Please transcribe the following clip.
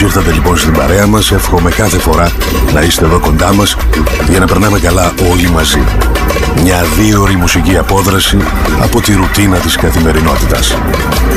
ήρθατε λοιπόν στην παρέα μας. Εύχομαι κάθε φορά να είστε εδώ κοντά μας για να περνάμε καλά όλοι μαζί. Μια 2ωρη μουσική απόδραση από τη ρουτίνα της καθημερινότητας.